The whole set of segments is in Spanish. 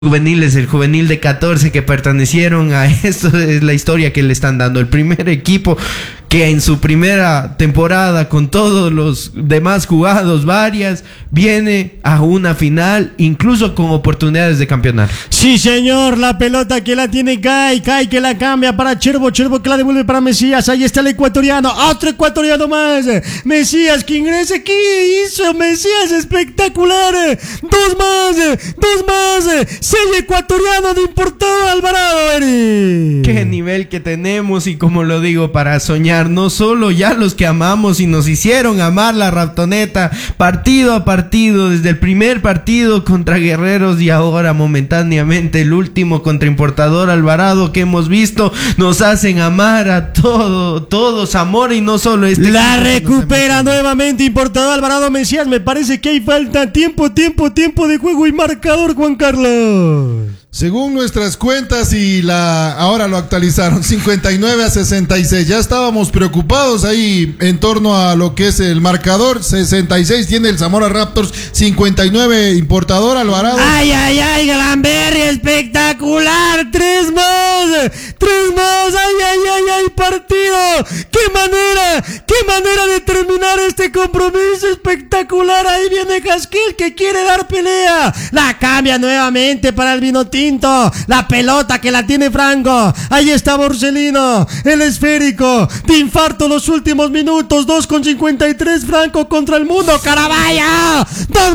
juveniles, el juvenil de 14 que pertenecieron a esto, es la historia que le están dando. El primer equipo que en su primera temporada, con todos los demás jugados, varias, viene a una final, incluso con oportunidades de campeonato. Sí, señor, la pelota que la tiene Kai que la cambia para Cherbo que la devuelve para Mesías. Ahí está el ecuatoriano, otro ecuatoriano más. Mesías que ingresa aquí, hizo Mesías espectacular. Dos más. Sello ecuatoriano de importado Alvarado, Eri. Qué nivel que tenemos, y como lo digo, para soñar, no solo ya los que amamos y nos hicieron amar la Raptoneta partido a partido, desde el primer partido contra Guerreros y ahora momentáneamente el último contra Importador Alvarado que hemos visto, nos hacen amar a todos amor, y no solo este. La recupera nuevamente Importador Alvarado. Mesías, me parece que hay falta tiempo de juego y marcador, Juan Carlos. Según nuestras cuentas, y ahora lo actualizaron, 59-66. Ya estábamos preocupados ahí en torno a lo que es el marcador. 66 tiene el Zamora Raptors, 59 Importador Alvarado. ¡Ay, Granberry, espectacular! ¡Tres más! ¡Ay, partido! ¡Qué manera de terminar este compromiso espectacular! Ahí viene Haskell que quiere dar pelea. La cambia nuevamente para el Vinotinto. La pelota que la tiene Franco. Ahí está Borsellino, el esférico de infarto los últimos minutos. 2:53 Franco contra el mundo. Caraballo, dos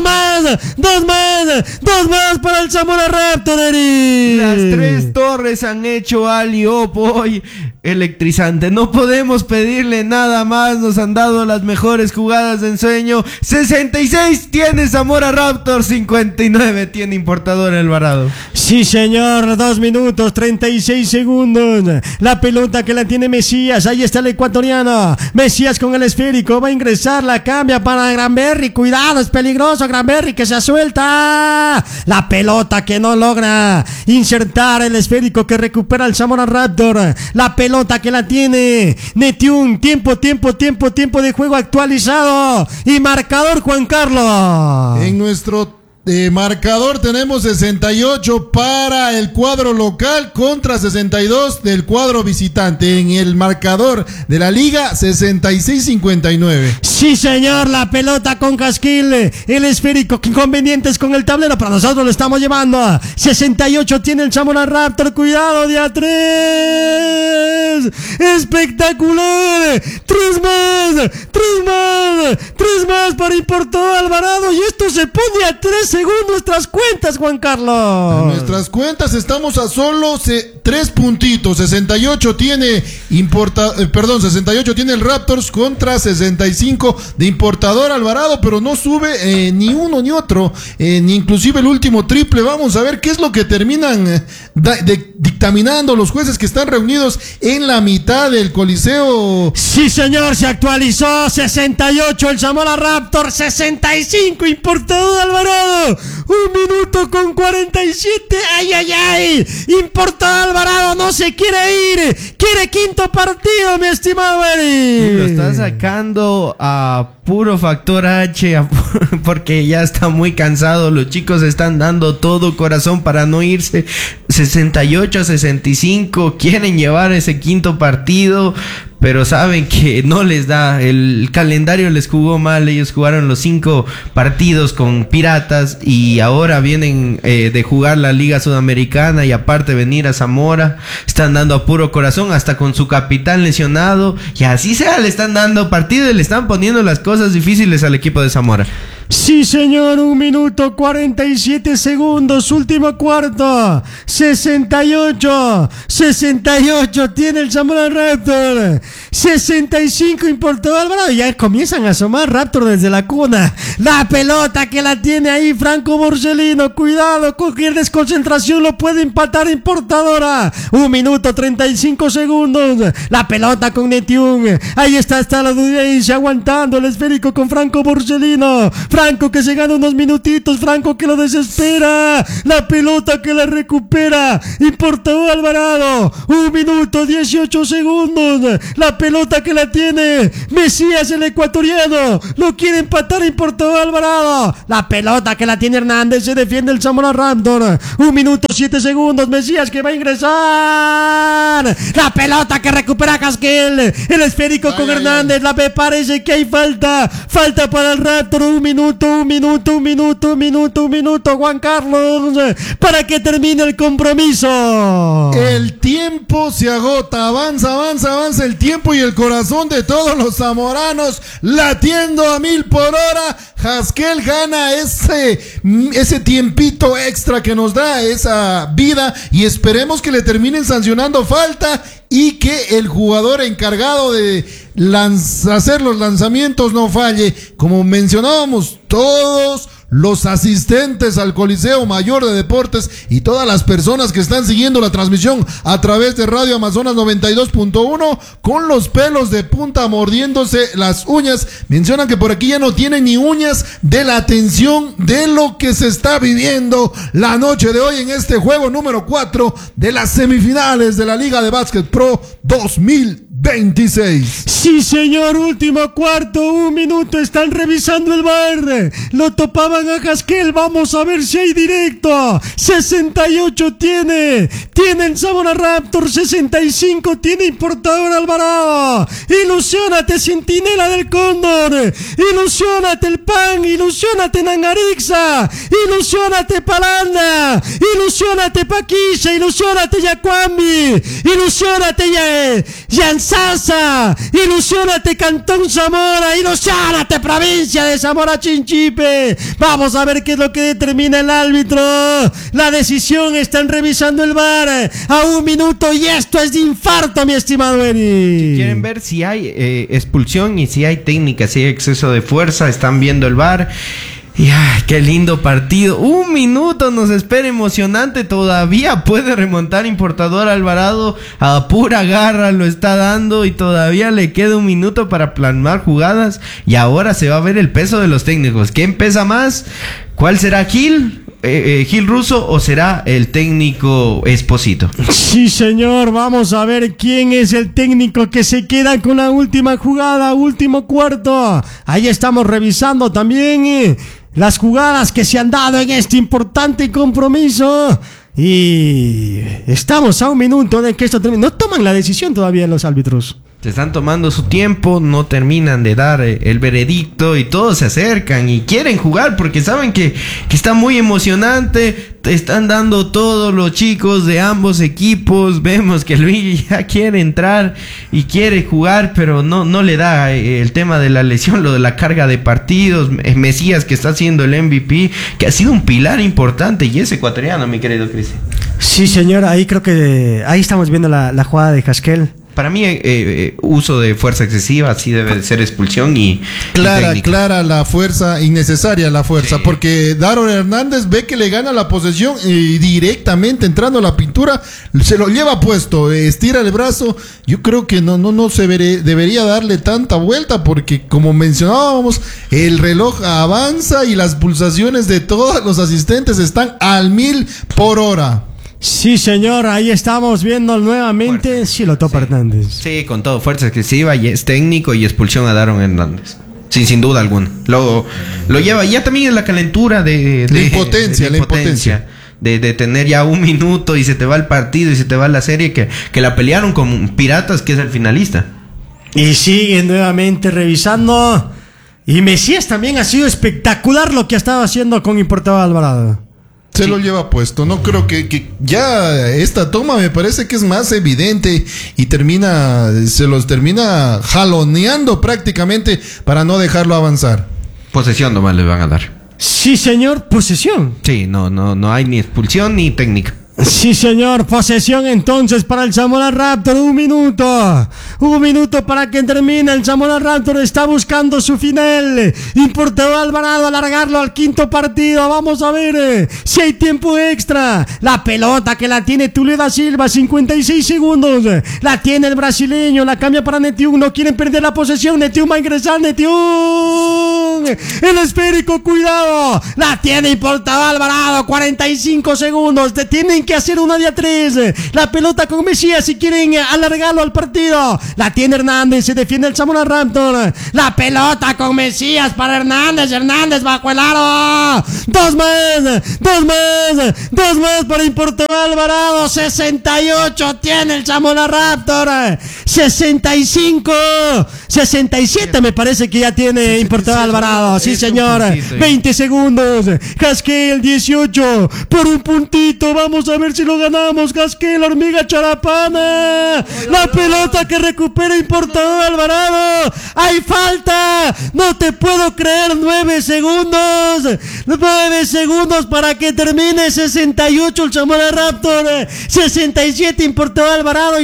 más para el Zamora Raptor. Las tres torres han hecho Ali-Op hoy electrizante. No podemos pedirle nada más. Nos han dado las mejores jugadas de ensueño. 66 tiene Zamora Raptor, 59 tiene Importador Alvarado. Sí, señor, 2 minutos 36 segundos. La pelota que la tiene Mesías. Ahí está el ecuatoriano. Mesías con el esférico. Va a ingresar. La cambia para Granberry. Cuidado, es peligroso. Granberry que se suelta. La pelota que no logra insertar el esférico que recupera el Zamora Raptor. La pelota que la tiene Netium. Tiempo de juego actualizado. Y marcador, Juan Carlos. En nuestro marcador tenemos 68 para el cuadro local contra 62 del cuadro visitante. En el marcador de la liga, 66-59. Sí, señor, la pelota con Haskell, el esférico, inconvenientes con el tablero, pero nosotros lo estamos llevando. 68 tiene el Zamora Raptor, cuidado, de a 3. Espectacular. 3 más para Importador Alvarado, y esto se pone a 3 según nuestras cuentas, Juan Carlos. En nuestras cuentas estamos a solo 3 puntitos. 68 tiene 68 tiene el Raptors contra 65 de Importador Alvarado, pero no sube ni uno ni otro, ni inclusive el último triple. Vamos a ver qué es lo que terminan dictaminando los jueces que están reunidos en la mitad del Coliseo. Sí, señor, se actualizó. 68 el Zamora Raptor, 65 Importador Alvarado. 1 minuto con 47. Ay. Importador Alvarado no se quiere ir. Quiere quinto partido, mi estimado Eri. Lo está sacando a puro factor H, porque ya está muy cansado. Los chicos están dando todo corazón para no irse. 68-65, quieren llevar ese quinto partido, pero saben que no les da. El calendario les jugó mal. Ellos jugaron los 5 partidos con Piratas y ahora vienen de jugar la Liga Sudamericana y aparte venir a Zamora. Están dando a puro corazón, hasta con su capitán lesionado, y así sea, le están dando partido y le están poniendo las cosas difíciles al equipo de Zamora. Sí, señor, 1 minuto 47 segundos, último cuarto. 68 tiene el Zamora Raptor, 65 Importador Alvarado. Ya comienzan a asomar Raptor desde la cuna. La pelota que la tiene ahí Franco Borsellino. Cuidado, cualquier desconcentración lo puede empatar Importadora. 1 minuto 35 segundos. La pelota con Netium. Ahí está la Dudiense aguantando el esférico con Franco Borsellino. Franco que se gana unos minutitos, Franco que lo desespera, la pelota que la recupera, Importador Alvarado, 1 minuto 18 segundos, la pelota que la tiene Mesías el ecuatoriano, lo quiere empatar Importador Alvarado, la pelota que la tiene Hernández, se defiende el Zamora Raptor, 1 minuto 7 segundos, Mesías que va a ingresar, la pelota que recupera Haskell, el esférico con Hernández, me parece que hay falta para el Raptor, 1 minuto, Juan Carlos, para que termine el compromiso. El tiempo se agota, avanza el tiempo y el corazón de todos los zamoranos latiendo a 1000 por hora. Haskell gana ese tiempito extra que nos da esa vida y esperemos que le terminen sancionando falta y que el jugador encargado de hacer los lanzamientos no falle. Como mencionábamos, todos los asistentes al Coliseo Mayor de Deportes y todas las personas que están siguiendo la transmisión a través de Radio Amazonas 92.1 con los pelos de punta mordiéndose las uñas, mencionan que por aquí ya no tienen ni uñas de la tensión de lo que se está viviendo la noche de hoy en este juego número 4 de las semifinales de la Liga de Básquet Pro 2026. Sí, señor, último cuarto, 1 minuto, están revisando el VAR, lo topaban a Haskell, vamos a ver si hay directo. 68 tiene el Zamora Raptor, 65 tiene Importador Alvarado. Ilusiónate, Centinela del Cóndor, ilusiónate el PAN, ilusiónate Nangarixa, ilusiónate Palanda, ilusiónate Paquisha, ilusiónate Yacuambi, ilusiónate Yansasa, ilusiónate Cantón Zamora, ilusiónate provincia de Zamora Chinchipe. Vamos a ver qué es lo que determina el árbitro. La decisión, están revisando el VAR a 1 minuto y esto es de infarto, mi estimado Eri. Quieren ver si hay expulsión y si hay técnica, si hay exceso de fuerza, están viendo el VAR. Y qué lindo partido, 1 minuto nos espera, emocionante, todavía puede remontar Importador Alvarado, a pura garra lo está dando y todavía le queda 1 minuto para plasmar jugadas y ahora se va a ver el peso de los técnicos. ¿Quién pesa más? ¿Cuál será Gil Russo o será el técnico Esposito? Sí, señor, vamos a ver quién es el técnico que se queda con la última jugada, último cuarto. Ahí estamos revisando también las jugadas que se han dado en este importante compromiso. Y estamos a 1 minuto de que esto termine. No toman la decisión todavía los árbitros. Se están tomando su tiempo, no terminan de dar el veredicto y todos se acercan y quieren jugar porque saben que está muy emocionante. Están dando todos los chicos de ambos equipos. Vemos que Luis ya quiere entrar y quiere jugar, pero no le da el tema de la lesión, lo de la carga de partidos. Mesías, que está siendo el MVP, que ha sido un pilar importante y es ecuatoriano, mi querido Cristian. Sí, señor, ahí creo que ahí estamos viendo la jugada de Haskell. Para mí, uso de fuerza excesiva, sí debe de ser expulsión y clara la fuerza, innecesaria la fuerza, sí. Porque Daron Hernández ve que le gana la posesión y directamente entrando a la pintura, se lo lleva puesto, estira el brazo. Yo creo que no se debería darle tanta vuelta porque, como mencionábamos, el reloj avanza y las pulsaciones de todos los asistentes están al 1000 por hora. Sí, señor, ahí estamos viendo nuevamente. Fuerza. Sí, lo topa Hernández. Sí, con todo, fuerza excesiva y es técnico y expulsión a Daron Hernández. Sin duda alguna. Lo lleva ya también en la calentura de impotencia. De tener ya 1 minuto y se te va el partido y se te va la serie que la pelearon con Piratas, que es el finalista. Y siguen nuevamente revisando. Y Mesías también ha sido espectacular lo que ha estado haciendo con Importador Alvarado. Se lo lleva puesto. No creo que ya esta toma me parece que es más evidente y se los termina jaloneando prácticamente para no dejarlo avanzar. Posesión nomás le van a dar. Sí, señor, posesión. Sí, no hay ni expulsión ni técnica. Sí, señor, posesión entonces para el Zamora Raptor, un minuto para que termine. El Zamora Raptor está buscando su final. Importador Alvarado alargarlo al quinto partido. Vamos a ver si hay tiempo extra. La pelota que la tiene Tulio da Silva, 56 segundos. La tiene el brasileño, la cambia para Netium. No quieren perder la posesión. Netium va a ingresar, Netium. El esférico, cuidado. La tiene Importador Alvarado, 45 segundos. Te tienen que hacer una de a tres. La pelota con Mesías si quieren alargarlo al partido. La tiene Hernández, se defiende el Zamora Raptor. La pelota con Mesías para Hernández. Hernández bajo el aro. Dos más para Importador Alvarado. 68 tiene el Zamora Raptor. 67 me parece que ya tiene Importador Alvarado. Sí, señor. 20 segundos. Casquel 18 por un puntito. Vamos a ver si lo ganamos. Casquel, hormiga charapana. La pelota que recupera Importador Alvarado. Hay falta. No te puedo creer. 9 segundos. 9 segundos para que termine. 68 el Zamora Raptor. 67 Importador Alvarado.